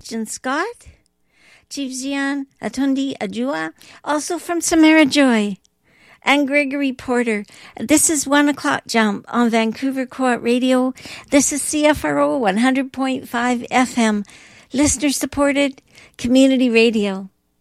Jen Scott, Chivzian Atundi Ajua, also from Samara Joy, and Gregory Porter. This is 1 o'clock jump on Vancouver Co-op Radio. This is CFRO 100.5 FM, listener-supported community radio.